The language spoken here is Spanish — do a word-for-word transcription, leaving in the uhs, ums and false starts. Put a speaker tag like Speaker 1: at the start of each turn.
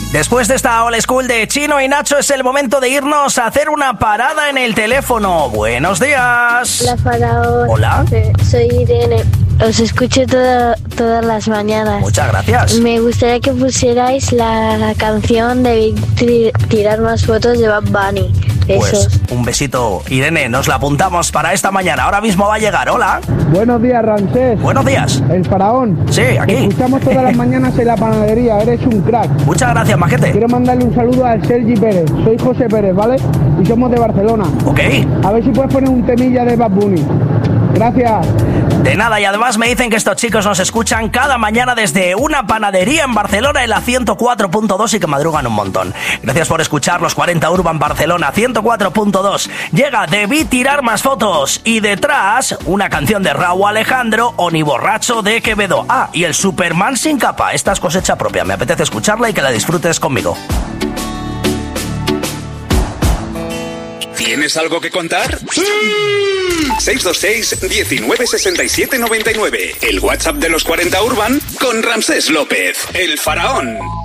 Speaker 1: Después de esta old school de Chino y Nacho, es el momento de irnos a hacer una parada en el teléfono. Buenos días.
Speaker 2: Hola, Faraón.
Speaker 1: Hola.
Speaker 2: Soy Irene. Os escucho toda, todas las mañanas.
Speaker 1: Muchas gracias.
Speaker 2: Me gustaría que pusierais la canción de tirar más fotos de Bad Bunny. Besos.
Speaker 1: Pues un besito, Irene, nos la apuntamos para esta mañana. Ahora mismo va a llegar. Hola.
Speaker 3: Buenos días, Ramsés.
Speaker 1: Buenos días.
Speaker 3: El Faraón.
Speaker 1: Sí, aquí.
Speaker 3: Te escuchamos todas las mañanas en la panadería. Eres un crack.
Speaker 1: Muchas gracias, majete.
Speaker 3: Quiero mandarle un saludo al Sergi Pérez. Soy José Pérez, ¿vale? Y somos de Barcelona.
Speaker 1: Ok.
Speaker 3: A ver si puedes poner un temilla de Bad Bunny. Gracias.
Speaker 1: De nada, y además me dicen que estos chicos nos escuchan cada mañana desde una panadería en Barcelona en la ciento cuatro punto dos y que madrugan un montón. Gracias por escuchar los cuarenta Urban Barcelona ciento cuatro punto dos. Llega Debí tirar más fotos y detrás una canción de Raúl Alejandro o Ni borracho de Quevedo. Ah, y el Superman sin capa. Esta es cosecha propia, me apetece escucharla y que la disfrutes conmigo.
Speaker 4: ¿Tienes algo que contar? ¡Sí! seis dos seis, diecinueve sesenta y siete noventa y nueve. El WhatsApp de los cuarenta Urban con Ramsés López, el Faraón.